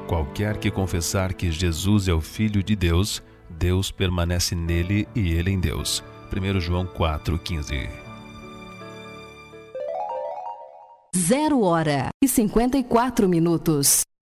Qualquer que confessar que Jesus é o Filho de Deus, Deus permanece nele e ele em Deus. 1 João 4,15. 0h54.